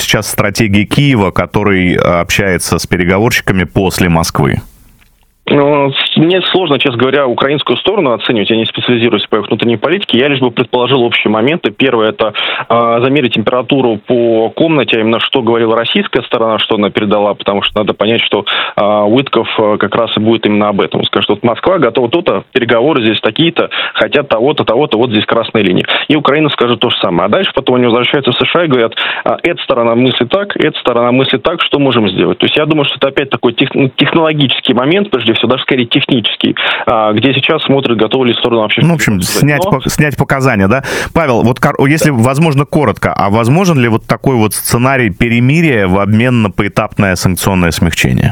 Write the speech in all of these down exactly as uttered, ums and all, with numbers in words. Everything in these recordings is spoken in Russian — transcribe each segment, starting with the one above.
сейчас стратегия Киева, который общается с переговорщиками после Москвы? Ну, мне сложно, честно говоря, украинскую сторону оценивать. Я не специализируюсь по их внутренней политике. Я лишь бы предположил общие моменты. Первое – это э, замерить температуру по комнате, а именно что говорила российская сторона, что она передала, потому что надо понять, что э, Уитков э, как раз и будет именно об этом. Скажет, вот Москва готова то-то, переговоры здесь такие-то, хотят того-то, того-то, вот здесь красная линия. И Украина скажет то же самое. А дальше потом они возвращаются в США и говорят, э, эта сторона мыслит так, эта сторона мыслит так, что можем сделать. То есть я думаю, что это опять такой тех, технологический момент, прежде всего, даже скорее технический, где сейчас смотрят, готовы ли сторону вообще... Ну, в общем, снять, Но... по, снять показания, да? Павел, вот если, да. возможно, коротко, а возможен ли вот такой вот сценарий перемирия в обмен на поэтапное санкционное смягчение?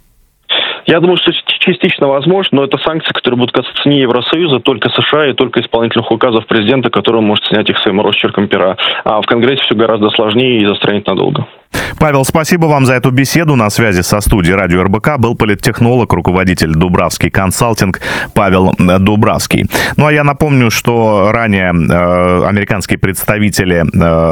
Я думаю, что частично возможно, но это санкции, которые будут касаться не Евросоюза, только США и только исполнительных указов президента, который он может снять их своим росчерком пера. А в Конгрессе все гораздо сложнее и застрянет надолго. Павел, спасибо вам за эту беседу. На связи со студией радио эр бэ ка был политтехнолог, руководитель Дубравский консалтинг Павел Дубравский. Ну, а я напомню, что ранее э, американские представители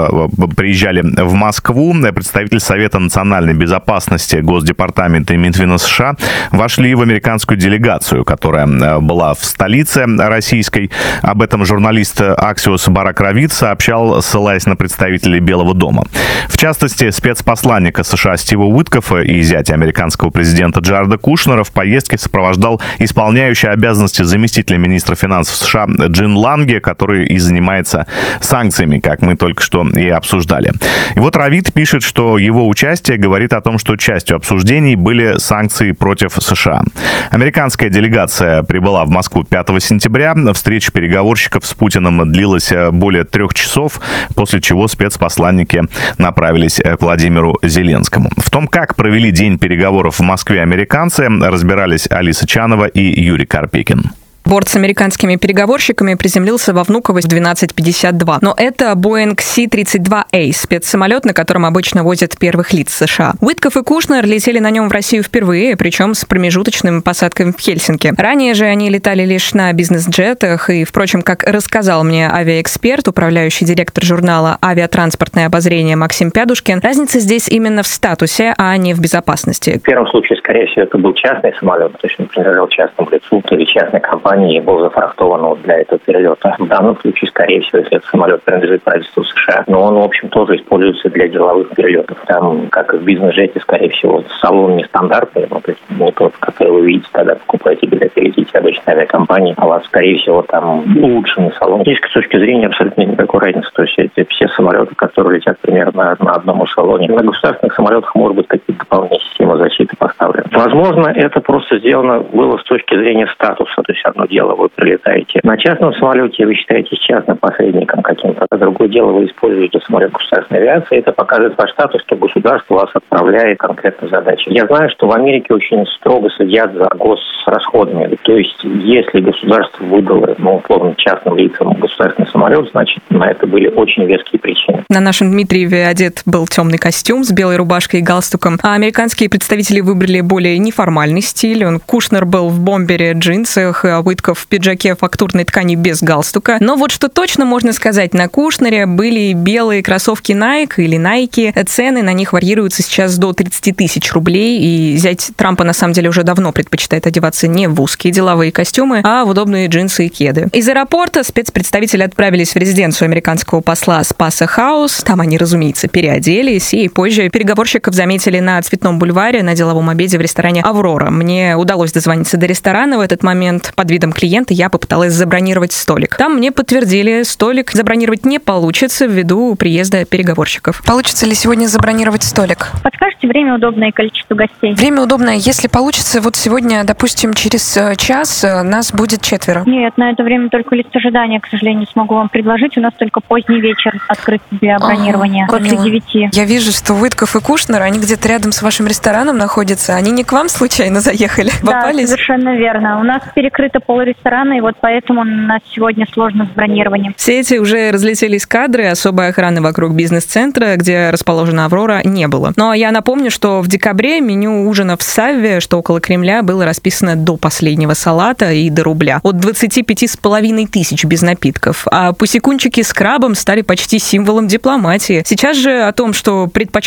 э, приезжали в Москву. Представитель Совета национальной безопасности Госдепартамента и Минфина США вошли в американскую делегацию, которая была в столице российской. Об этом журналист Axios Барак Равид сообщал, ссылаясь на представителей Белого дома. В частности, спецпосланника США Стива Уиткофа и зятя американского президента Джареда Кушнера в поездке сопровождал исполняющий обязанности заместителя министра финансов США Джин Ланге, который и занимается санкциями, как мы только что и обсуждали. И вот Равид пишет, что его участие говорит о том, что частью обсуждений были санкции против США. Американская делегация прибыла в Москву пятого сентября. Встреча переговорщиков с Путиным длилась более трех часов, после чего спецпосланники направились к Владимиру Зеленскому. В том, как провели день переговоров в Москве американцы, разбирались Алиса Чанова и Юрий Карпикин. Борт с американскими переговорщиками приземлился во Внуково в двенадцать пятьдесят два. Но это Boeing си тридцать два эй, спецсамолет, на котором обычно возят первых лиц США. Уиткоф и Кушнер летели на нем в Россию впервые, причем с промежуточными посадками в Хельсинки. Ранее же они летали лишь на бизнес-джетах, и, впрочем, как рассказал мне авиаэксперт, управляющий директор журнала «Авиатранспортное обозрение» Максим Пядушкин, разница здесь именно в статусе, а не в безопасности. В первом случае, скорее всего, это был частный самолет, то есть он принадлежал частному лицу или частной компании, и был зафрахтован вот для этого перелета. В данном случае, скорее всего, если этот самолет принадлежит правительству США, но он, в общем, тоже используется для деловых перелетов. Там, как и в бизнес-жете, скорее всего, салон нестандартный, ну, то есть не тот, который вы видите, когда покупаете билет и летите обычной авиакомпании, а у вас, скорее всего, там улучшенный салон. Здесь, с точки зрения, абсолютно никакой разницы. То есть эти все самолеты, которые летят примерно на одном салоне. На государственных самолетах, может быть, какие-то дополнительные системы защиты поставлены. Возможно, это просто сделано было с точки зрения статуса. То есть одно дело вы прилетаете на частном самолете, вы считаетесь частным посредником каким-то. А другое дело, вы используете самолет государственной авиации. Это показывает ваш статус, что государство вас отправляет конкретно задачи. Я знаю, что в Америке очень строго следят за госрасходами. То есть, если государство выдало, ну, условно, частным лицам государственный самолет, значит, на это были очень веские причины. На нашем Дмитриеве одет был темный костюм с белой рубашкой и галстуком, а американские представители выбрали более неформальный стиль. Он Кушнер был в бомбере, джинсах, а Уиткоф в пиджаке фактурной ткани без галстука. Но вот что точно можно сказать, на Кушнере были белые кроссовки Nike или Nike. Цены на них варьируются сейчас до тридцать тысяч рублей, и зять Трампа на самом деле уже давно предпочитает одеваться не в узкие деловые костюмы, а в удобные джинсы и кеды. Из аэропорта спецпредставители отправились в резиденцию американского посла Спаса Хаус. Там они, разумеется, переоделись, и позже переговорщиков заметили на Цветном бульваре на деловом обеде в ресторане «Аврора». Мне удалось дозвониться до ресторана в этот момент. Под видом клиента я попыталась забронировать столик. Там мне подтвердили, столик забронировать не получится ввиду приезда переговорщиков. Получится ли сегодня забронировать столик? Подскажите время удобное и количество гостей? Время удобное. Если получится, вот сегодня, допустим, через час нас будет четверо. Нет, на это время только лист ожидания, к сожалению, смогу вам предложить. У нас только поздний вечер открыт для бронирования. Ага, после девяти. Я вижу, что Уиткоф и Кушнер, они где-то рядом с вашим рестораном находятся. Они не к вам случайно заехали? Да, попались? Совершенно верно. У нас перекрыто пол ресторана, и вот поэтому у нас сегодня сложно с бронированием. Все эти уже разлетелись кадры, особой охраны вокруг бизнес-центра, где расположена «Аврора», не было. Но я напомню, что в декабре меню ужина в Савве, что около Кремля, было расписано до последнего салата и до рубля. От двадцати пяти с половиной тысяч без напитков. А пусекунчики с крабом стали почти символом дипломатии. Сейчас же о том, что предпочитают